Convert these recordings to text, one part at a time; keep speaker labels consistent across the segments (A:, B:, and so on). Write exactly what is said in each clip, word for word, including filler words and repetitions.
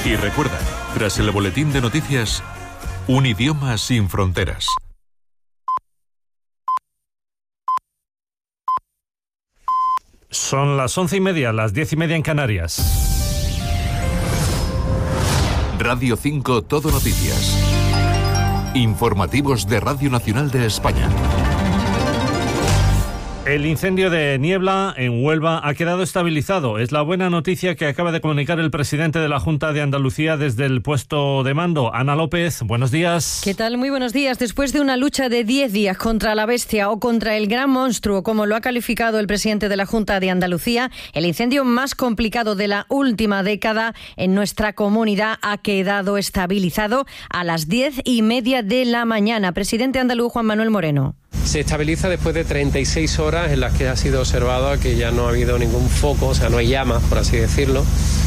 A: Y recuerda, tras el boletín de noticias, un idioma sin fronteras.
B: Son las once y media, las diez y media en Canarias.
A: Radio cinco Todo Noticias. Informativos de Radio Nacional de España.
B: El incendio de Niebla en Huelva ha quedado estabilizado. Es la buena noticia que acaba de comunicar el presidente de la Junta de Andalucía desde el puesto de mando. Ana López, buenos días.
C: ¿Qué tal? Muy buenos días. Después de una lucha de diez días contra la bestia o contra el gran monstruo, como lo ha calificado el presidente de la Junta de Andalucía, el incendio más complicado de la última década en nuestra comunidad ha quedado estabilizado a las diez y media de la mañana. Presidente andaluz Juan Manuel Moreno.
D: Se estabiliza después de treinta y seis horas en las que ha sido observado que ya no ha habido ningún foco, o sea, no hay llamas, por así decirlo,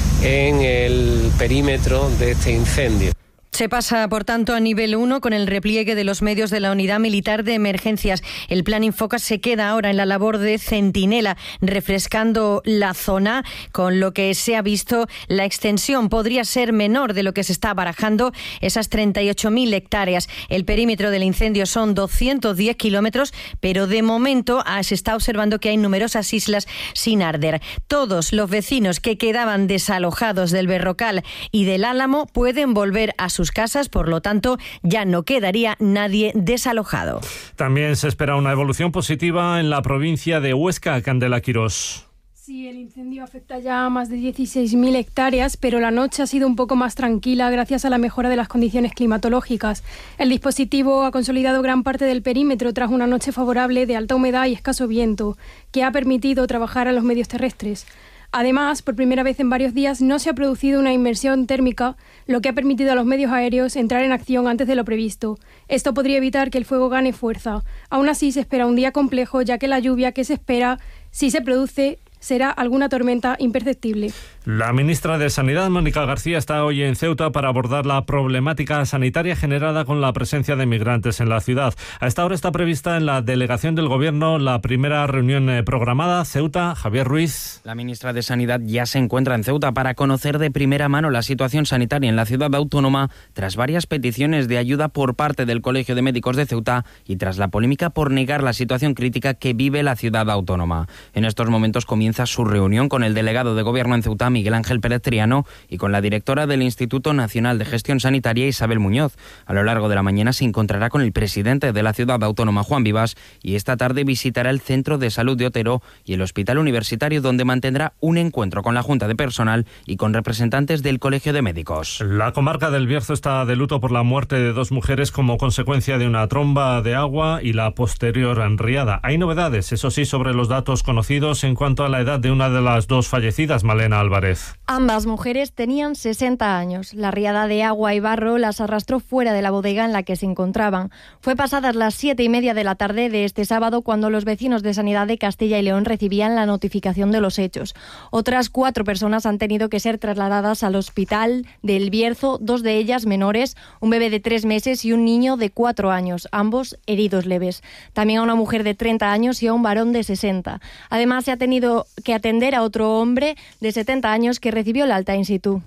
D: en el perímetro de este incendio.
C: Se pasa, por tanto, a nivel uno con el repliegue de los medios de la Unidad Militar de Emergencias. El Plan Infoca se queda ahora en la labor de centinela, refrescando la zona, con lo que se ha visto la extensión podría ser menor de lo que se está barajando, esas treinta y ocho mil hectáreas. El perímetro del incendio son doscientos diez kilómetros, pero de momento se está observando que hay numerosas islas sin arder. Todos los vecinos que quedaban desalojados del Berrocal y del Álamo pueden volver a sus casas, por lo tanto ya no quedaría nadie desalojado.
B: También se espera una evolución positiva en la provincia de Huesca. Candela Quirós.
E: Sí, el incendio afecta ya a más de dieciséis mil hectáreas, pero la noche ha sido un poco más tranquila gracias a la mejora de las condiciones climatológicas. El dispositivo ha consolidado gran parte del perímetro tras una noche favorable de alta humedad y escaso viento, que ha permitido trabajar a los medios terrestres. Además, por primera vez en varios días no se ha producido una inmersión térmica, lo que ha permitido a los medios aéreos entrar en acción antes de lo previsto. Esto podría evitar que el fuego gane fuerza. Aún así, se espera un día complejo, ya que la lluvia que se espera, si se produce, será alguna tormenta imperceptible.
B: La ministra de Sanidad, Mónica García, está hoy en Ceuta para abordar la problemática sanitaria generada con la presencia de migrantes en la ciudad. A esta hora está prevista en la delegación del Gobierno la primera reunión programada. Ceuta, Javier Ruiz.
F: La ministra de Sanidad ya se encuentra en Ceuta para conocer de primera mano la situación sanitaria en la ciudad autónoma tras varias peticiones de ayuda por parte del Colegio de Médicos de Ceuta y tras la polémica por negar la situación crítica que vive la ciudad autónoma. En estos momentos comienza su reunión con el delegado de Gobierno en Ceuta, Miguel Ángel Pérez Triano, y con la directora del Instituto Nacional de Gestión Sanitaria, Isabel Muñoz. A lo largo de la mañana se encontrará con el presidente de la ciudad autónoma, Juan Vivas, y esta tarde visitará el Centro de Salud de Otero y el Hospital Universitario, donde mantendrá un encuentro con la Junta de Personal y con representantes del Colegio de Médicos.
B: La comarca del Bierzo está de luto por la muerte de dos mujeres como consecuencia de una tromba de agua y la posterior riada. Hay novedades, eso sí, sobre los datos conocidos en cuanto a la edad de una de las dos fallecidas, Malena Álvarez.
G: Ambas mujeres tenían sesenta años. La riada de agua y barro las arrastró fuera de la bodega en la que se encontraban. Fue pasadas las siete y media de la tarde de este sábado cuando los vecinos de Sanidad de Castilla y León recibían la notificación de los hechos. Otras cuatro personas han tenido que ser trasladadas al hospital del Bierzo, dos de ellas menores, un bebé de tres meses y un niño de cuatro años, ambos heridos leves. También a una mujer de treinta años y a un varón de sesenta. Además, se ha tenido que atender a otro hombre de setenta años que recibió el alta in situ.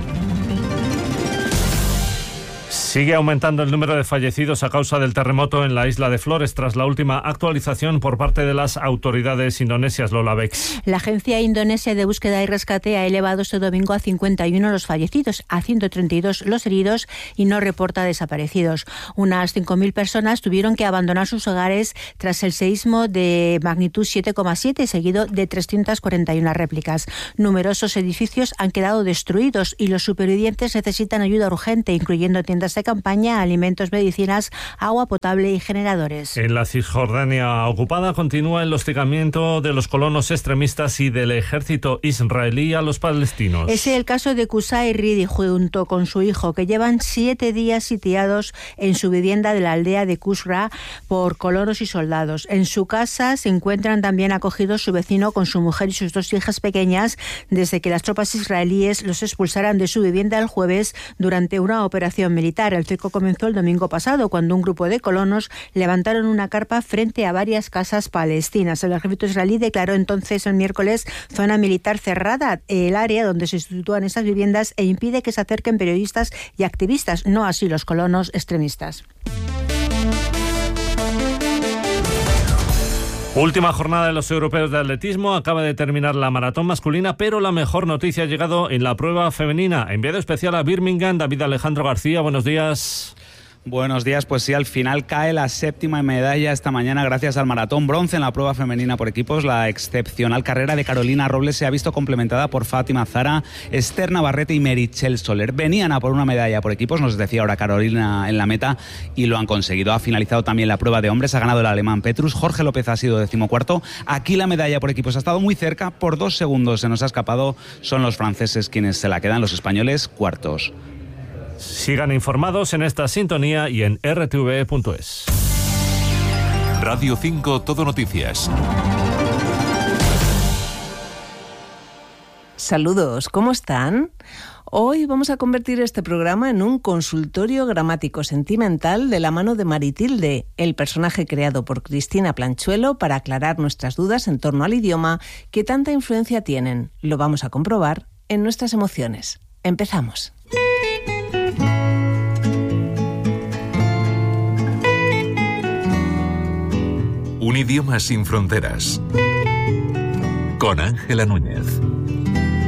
B: Sigue aumentando el número de fallecidos a causa del terremoto en la isla de Flores tras la última actualización por parte de las autoridades indonesias. Lola Bex.
H: La Agencia Indonesia de Búsqueda y Rescate ha elevado este domingo a cincuenta y uno los fallecidos, a ciento treinta y dos los heridos y no reporta desaparecidos. Unas cinco mil personas tuvieron que abandonar sus hogares tras el seísmo de magnitud siete coma siete, seguido de trescientas cuarenta y una réplicas. Numerosos edificios han quedado destruidos y los supervivientes necesitan ayuda urgente, incluyendo tiendas de campaña, alimentos, medicinas, agua potable y generadores.
B: En la Cisjordania ocupada continúa el hostigamiento de los colonos extremistas y del ejército israelí a los palestinos.
H: Es el caso de Qusay Ridi junto con su hijo, que llevan siete días sitiados en su vivienda de la aldea de Qusra por colonos y soldados. En su casa se encuentran también acogidos su vecino con su mujer y sus dos hijas pequeñas desde que las tropas israelíes los expulsaran de su vivienda el jueves durante una operación militar. militar. El cerco comenzó el domingo pasado, cuando un grupo de colonos levantaron una carpa frente a varias casas palestinas. El ejército israelí declaró entonces el miércoles zona militar cerrada, el área donde se sitúan esas viviendas, e impide que se acerquen periodistas y activistas, no así los colonos extremistas.
B: Última jornada de los europeos de atletismo. Acaba de terminar la maratón masculina, pero la mejor noticia ha llegado en la prueba femenina. Enviado especial a Birmingham, David Alejandro García, buenos días.
I: Buenos días, pues sí, al final cae la séptima medalla esta mañana gracias al maratón bronce en la prueba femenina por equipos. La excepcional carrera de Carolina Robles se ha visto complementada por Fátima Zara, Esther Navarrete y Meritxell Soler. Venían a por una medalla por equipos, nos decía ahora Carolina en la meta, y lo han conseguido. Ha finalizado también la prueba de hombres, ha ganado el alemán Petrus, Jorge López ha sido decimocuarto. Aquí la medalla por equipos ha estado muy cerca, por dos segundos se nos ha escapado. Son los franceses quienes se la quedan, los españoles cuartos.
B: Sigan informados en esta sintonía y en r t v punto es.
A: Radio cinco Todo Noticias.
J: Saludos, ¿cómo están? Hoy vamos a convertir este programa en un consultorio gramático sentimental de la mano de Maritilde, el personaje creado por Cristina Planchuelo para aclarar nuestras dudas en torno al idioma que tanta influencia tienen. Lo vamos a comprobar en nuestras emociones. Empezamos.
A: Un idioma sin fronteras. Con Ángela Núñez.